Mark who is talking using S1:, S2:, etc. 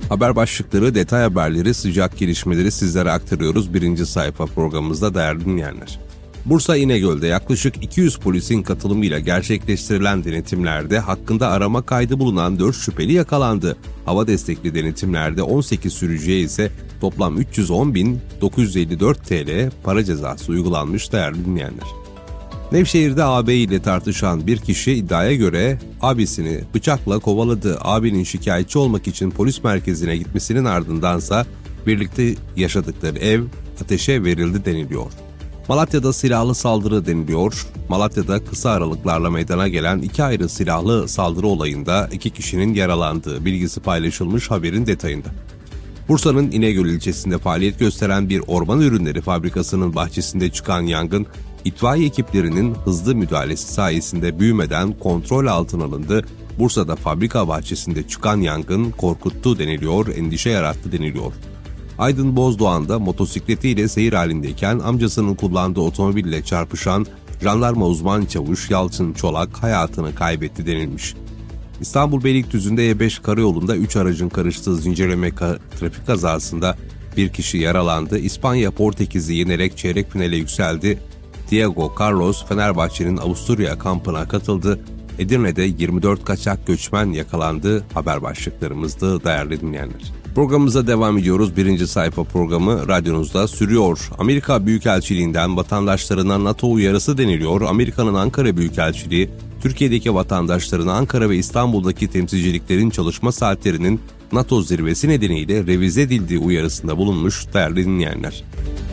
S1: Haber başlıkları, detay haberleri, sıcak gelişmeleri sizlere aktarıyoruz birinci sayfa programımızda değerli dinleyenler. Bursa İnegöl'de yaklaşık 200 polisin katılımıyla gerçekleştirilen denetimlerde hakkında arama kaydı bulunan 4 şüpheli yakalandı. Hava destekli denetimlerde 18 sürücüye ise toplam 310.954 TL para cezası uygulanmış değerli dinleyenler. Nevşehir'de ağabey ile tartışan bir kişi iddiaya göre abisini bıçakla kovaladı. Abinin şikayetçi olmak için polis merkezine gitmesinin ardındansa birlikte yaşadıkları ev ateşe verildi deniliyor. Malatya'da silahlı saldırı deniliyor. Malatya'da kısa aralıklarla meydana gelen 2 ayrı silahlı saldırı olayında 2 kişinin yaralandığı bilgisi paylaşılmış haberin detayında. Bursa'nın İnegöl ilçesinde faaliyet gösteren bir orman ürünleri fabrikasının bahçesinde çıkan yangın, itfaiye ekiplerinin hızlı müdahalesi sayesinde büyümeden kontrol altına alındı. Bursa'da fabrika bahçesinde çıkan yangın korkuttu deniliyor, endişe yarattı deniliyor. Aydın Bozdoğan'da motosikletiyle seyir halindeyken amcasının kullandığı otomobille çarpışan jandarma uzman çavuş Yalçın Çolak hayatını kaybetti denilmiş. İstanbul Beylikdüzü'nde E5 karayolunda 3 aracın karıştığı zincirleme trafik kazasında bir kişi yaralandı. İspanya Portekiz'i yenerek çeyrek finale yükseldi. Diego Carlos Fenerbahçe'nin Avusturya kampına katıldı. Edirne'de 24 kaçak göçmen yakalandı. Haber başlıklarımızdı değerli dinleyenler. Programımıza devam ediyoruz. Birinci sayfa programı radyonuzda sürüyor. Amerika Büyükelçiliğinden vatandaşlarına NATO uyarısı deniliyor. Amerika'nın Ankara Büyükelçiliği, Türkiye'deki vatandaşlarına Ankara ve İstanbul'daki temsilciliklerin çalışma saatlerinin NATO zirvesi nedeniyle revize edildiği uyarısında bulunmuş değerli dinleyenler.